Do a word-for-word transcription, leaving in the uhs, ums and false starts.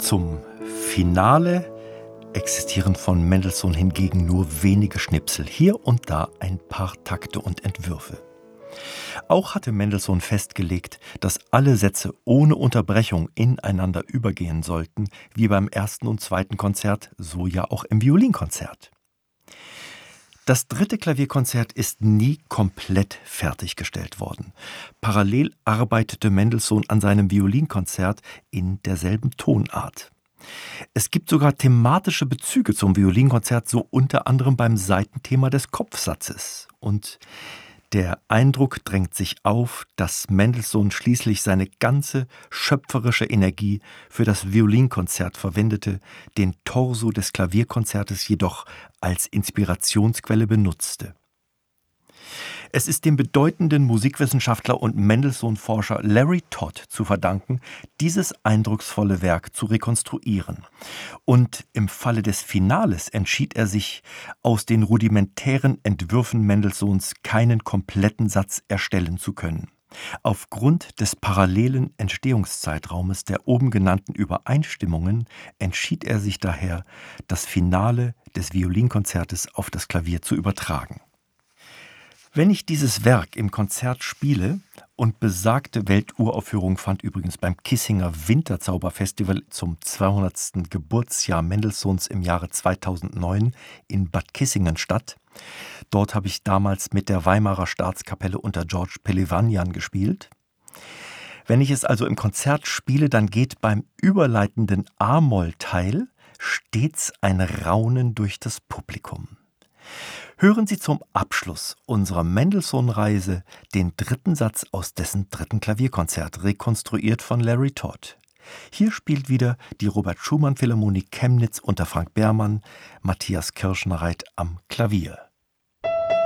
Zum Finale existieren von Mendelssohn hingegen nur wenige Schnipsel, hier und da ein paar Takte und Entwürfe. Auch hatte Mendelssohn festgelegt, dass alle Sätze ohne Unterbrechung ineinander übergehen sollten, wie beim ersten und zweiten Konzert, so ja auch im Violinkonzert. Das dritte Klavierkonzert ist nie komplett fertiggestellt worden. Parallel arbeitete Mendelssohn an seinem Violinkonzert in derselben Tonart. Es gibt sogar thematische Bezüge zum Violinkonzert, so unter anderem beim Saitenthema des Kopfsatzes. Und der Eindruck drängt sich auf, dass Mendelssohn schließlich seine ganze schöpferische Energie für das Violinkonzert verwendete, den Torso des Klavierkonzertes jedoch als Inspirationsquelle benutzte. Es ist dem bedeutenden Musikwissenschaftler und Mendelssohn-Forscher Larry Todd zu verdanken, dieses eindrucksvolle Werk zu rekonstruieren. Und im Falle des Finales entschied er sich, aus den rudimentären Entwürfen Mendelssohns keinen kompletten Satz erstellen zu können. Aufgrund des parallelen Entstehungszeitraumes der oben genannten Übereinstimmungen entschied er sich daher, das Finale des Violinkonzertes auf das Klavier zu übertragen. Wenn ich dieses Werk im Konzert spiele, und besagte Welturaufführung fand übrigens beim Kissinger Winterzauberfestival zum zweihundertsten Geburtsjahr Mendelssohns im Jahre zweitausendneun in Bad Kissingen statt. Dort habe ich damals mit der Weimarer Staatskapelle unter George Pellevanyan gespielt. Wenn ich es also im Konzert spiele, dann geht beim überleitenden A-Moll-Teil stets ein Raunen durch das Publikum. Hören Sie zum Abschluss unserer Mendelssohn-Reise den dritten Satz aus dessen dritten Klavierkonzert, rekonstruiert von Larry Todd. Hier spielt wieder die Robert-Schumann-Philharmonie Chemnitz unter Frank Behrmann, Matthias Kirschenreit am Klavier.